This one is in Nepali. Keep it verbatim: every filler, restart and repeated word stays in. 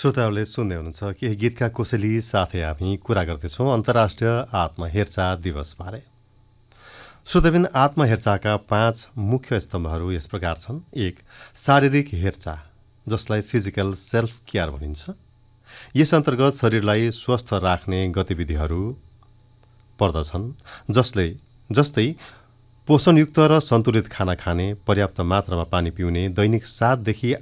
श्रोताहरूले सुन्दै हुनुहुन्छ केही गीतका कोसेली साथै हामी कुरा गर्दैछौँ अन्तर्राष्ट्रिय आत्महेरचाह दिवसबारे। श्रोताबिन आत्महेरचाहका पाँच मुख्य स्तम्भहरू यस प्रकार छन्। एक, शारीरिक हेरचाह, जसलाई फिजिकल सेल्फ केयर भनिन्छ। यस अन्तर्गत शरीरलाई स्वस्थ राख्ने गतिविधिहरू पर्दछन्, जसले जस्तै पोषणयुक्त र सन्तुलित खाना खाने, पर्याप्त मात्रामा पानी पिउने, दैनिक सातदेखि